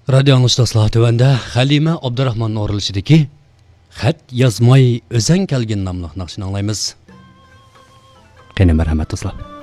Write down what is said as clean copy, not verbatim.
Radio anglashdoshlar tuvanda Halima Abdurahmon o'rilishidagi Xat yozmay o'zang kelgan nomli naqshni anglaymiz. Qani marhamat do'stlar.